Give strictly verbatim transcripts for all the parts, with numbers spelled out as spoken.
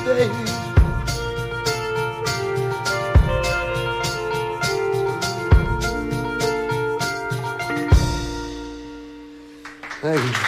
day. Thank you.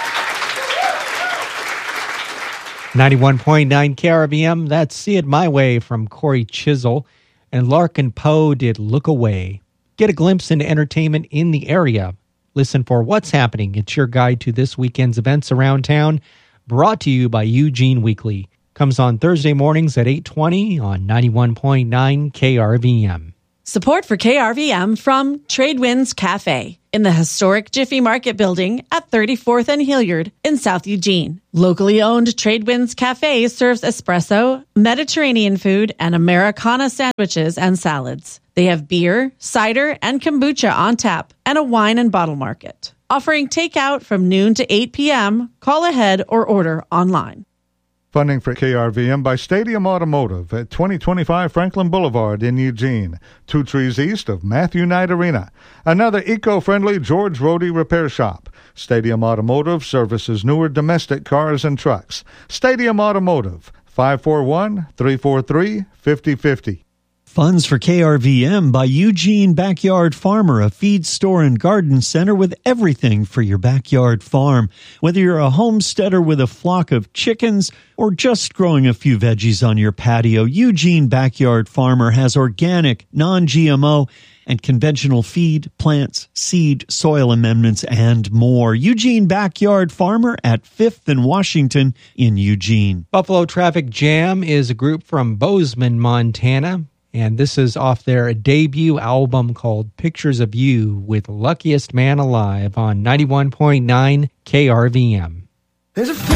ninety-one point nine K R V M, that's See It My Way from Corey Chisel. And Larkin Poe did Look Away. Get a glimpse into entertainment in the area. Listen for what's happening. It's your guide to this weekend's events around town. Brought to you by Eugene Weekly. Comes on Thursday mornings at eight twenty on ninety-one point nine K R V M. Support for K R V M from Tradewinds Cafe in the historic Jiffy Market building at thirty-fourth and Hilliard in South Eugene. Locally owned Tradewinds Cafe serves espresso, Mediterranean food, and Americana sandwiches and salads. They have beer, cider, and kombucha on tap, and a wine and bottle market. Offering takeout from noon to eight p.m., call ahead or order online. Funding for K R V M by Stadium Automotive at twenty twenty-five Franklin Boulevard in Eugene, two trees east of Matthew Knight Arena. Another eco-friendly George Rohde repair shop. Stadium Automotive services newer domestic cars and trucks. Stadium Automotive, five four one, three four three, five zero five zero. Funds for K R V M by Eugene Backyard Farmer, a feed store and garden center with everything for your backyard farm. Whether you're a homesteader with a flock of chickens or just growing a few veggies on your patio, Eugene Backyard Farmer has organic, non-G M O, and conventional feed, plants, seed, soil amendments, and more. Eugene Backyard Farmer at fifth and Washington in Eugene. Buffalo Traffic Jam is a group from Bozeman, Montana. And this is off their debut album called Pictures of You with Luckiest Man Alive on ninety-one point nine K R V M. There's a